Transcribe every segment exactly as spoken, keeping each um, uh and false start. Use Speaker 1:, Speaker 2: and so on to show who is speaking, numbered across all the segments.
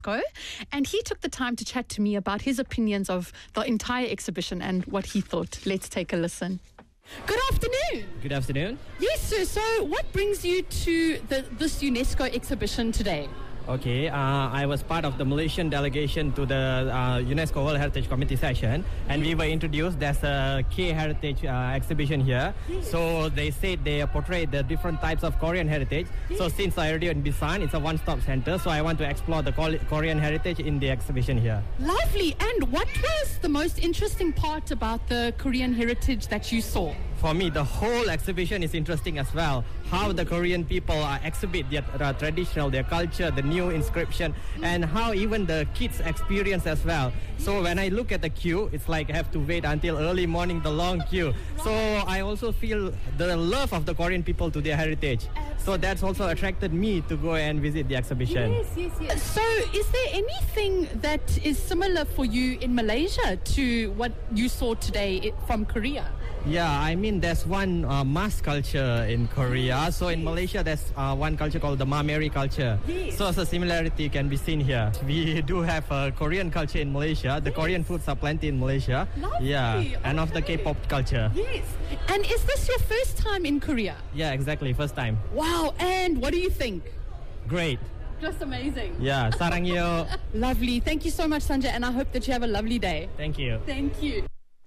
Speaker 1: Go, and he took the time to chat to me about his opinions of the entire exhibition and what he thought. Let's take a listen. Good afternoon.
Speaker 2: Good afternoon.
Speaker 1: Yes, sir. So what brings you to the, this UNESCO exhibition today?
Speaker 2: Okay, uh, I was part of the Malaysian delegation to the uh, UNESCO World Heritage Committee session, and we were introduced. There's a K Heritage uh, exhibition here.
Speaker 1: Yes.
Speaker 2: So they said they portray the different types of Korean heritage.
Speaker 1: Yes.
Speaker 2: So since I already in Busan, it's a one-stop center. So I want to explore the Korean heritage in the exhibition here.
Speaker 1: Lovely. And what was the most interesting part about the Korean heritage that you saw?
Speaker 2: For me, the whole exhibition is interesting as well. How the Korean people uh, exhibit their uh, traditional, their culture, the new inscription, and how even the kids experience as well. So when I look at the queue, it's like I have to wait until early morning, the long queue. So I also feel the love of the Korean people to their heritage. So that's also attracted me to go and visit the exhibition.
Speaker 1: Yes, yes, yes. So is there anything that is similar for you in Malaysia to what you saw today from Korea?
Speaker 2: Yeah, I mean, there's one uh, mass culture in Korea. So in Malaysia, there's uh, one culture called the Mameri culture.
Speaker 1: Yes.
Speaker 2: So as a similarity can be seen here. We do have a Korean culture in Malaysia. The
Speaker 1: Yes.
Speaker 2: Korean foods are plenty in Malaysia.
Speaker 1: Lovely.
Speaker 2: Yeah, and of the
Speaker 1: Okay.
Speaker 2: K-pop culture.
Speaker 1: Yes. And is this your first time in Korea?
Speaker 2: Yeah, exactly. First time.
Speaker 1: Wow. And what do you think?
Speaker 2: Great.
Speaker 1: Just amazing.
Speaker 2: Yeah, sarangyo.
Speaker 1: Lovely. Thank you so much, Sanjay, and I hope that you have a lovely day.
Speaker 2: Thank you.
Speaker 1: Thank you.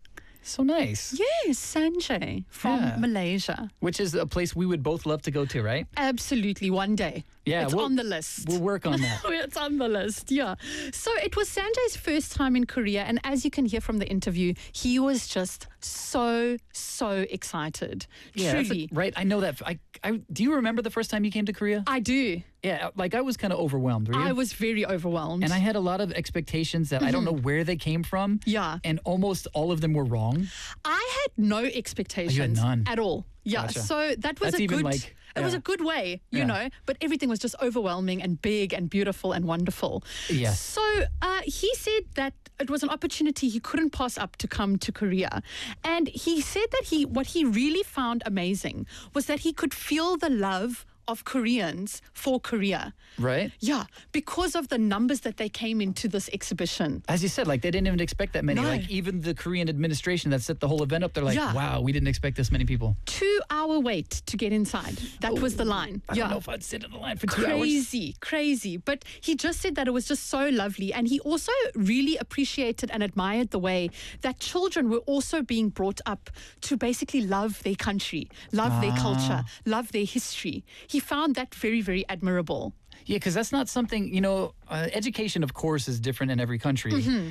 Speaker 3: So nice.
Speaker 1: Yes, Sanjay from
Speaker 3: Yeah.
Speaker 1: Malaysia.
Speaker 3: Which is a place we would both love to go to, right?
Speaker 1: Absolutely, one day.
Speaker 3: Yeah,
Speaker 1: it's
Speaker 3: we'll-
Speaker 1: on the list.
Speaker 3: We'll work on that.
Speaker 1: It's on the list, yeah. So it was Sanjay's first time in Korea, and as you can hear from the interview, he was just so, so excited.
Speaker 3: Yeah, that's a-
Speaker 1: Truly.
Speaker 3: right. I know that. I, I, do you remember the first time you came to Korea?
Speaker 1: I do.
Speaker 3: Yeah, like I was kind of overwhelmed. Were you?
Speaker 1: I was very overwhelmed.
Speaker 3: and I had a lot of expectations that I don't know where they came from.
Speaker 1: Yeah.
Speaker 3: And almost all of them were wrong.
Speaker 1: I had no expectations
Speaker 3: none.
Speaker 1: at all. Yeah,
Speaker 3: Gotcha.
Speaker 1: so that was
Speaker 3: That's
Speaker 1: a
Speaker 3: even
Speaker 1: good.
Speaker 3: like-
Speaker 1: It was
Speaker 3: yeah.
Speaker 1: a good way, you
Speaker 3: Yeah.
Speaker 1: know. But everything was just overwhelming and big and beautiful and wonderful.
Speaker 3: Yes.
Speaker 1: So uh, he said that it was an opportunity he couldn't pass up to come to Korea, and he said that he what he really found amazing was that he could feel the love of Koreans for Korea.
Speaker 3: Right?
Speaker 1: Yeah, because of the numbers that they came into this exhibition.
Speaker 3: As you said, like they didn't even expect that many.
Speaker 1: No.
Speaker 3: Like even the Korean administration that set the whole event up, they're like,
Speaker 1: Yeah.
Speaker 3: wow, we didn't expect this many people.
Speaker 1: Two hour wait to get inside. That was the line.
Speaker 3: I
Speaker 1: yeah.
Speaker 3: don't know if I'd sit in the line for two hours.
Speaker 1: Crazy, crazy. But he just said that it was just so lovely. And he also really appreciated and admired the way that children were also being brought up to basically love their country, love their culture, love their history. He found that very, very admirable.
Speaker 3: Yeah, because that's not something, you know, uh, education, of course, is different in every country.
Speaker 1: Mm-hmm.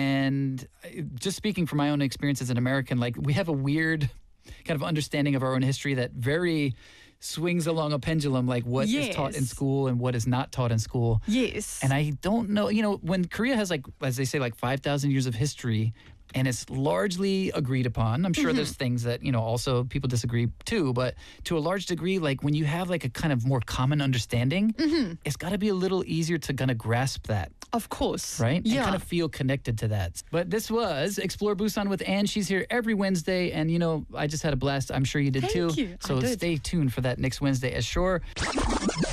Speaker 3: And uh, just speaking from my own experience as an American, like we have a weird kind of understanding of our own history that very swings along a pendulum, like what is taught in
Speaker 1: Yes.
Speaker 3: school and what is not taught in school.
Speaker 1: Yes.
Speaker 3: And I don't know, you know, when Korea has like, as they say, like five thousand years of history, and it's largely agreed upon. I'm sure there's things that, you know, also people disagree too, but to a large degree, like when you have like a kind of more common understanding, it's got to be a little easier to kind of grasp that,
Speaker 1: Of course.
Speaker 3: right?
Speaker 1: Yeah.
Speaker 3: And kind of feel connected to that. But this was Explore Busan with Anne. She's here every Wednesday. And, you know, I just had a blast. I'm sure you did
Speaker 1: Thank
Speaker 3: too.
Speaker 1: you. I
Speaker 3: So
Speaker 1: did.
Speaker 3: stay tuned for that next Wednesday as sure.